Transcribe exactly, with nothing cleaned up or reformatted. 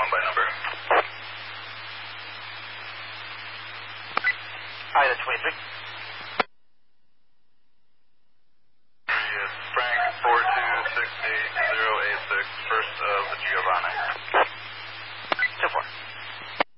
one by number. Ida twenty-three. Three is Frank four two six eight zero eight six, first of the Giovanni.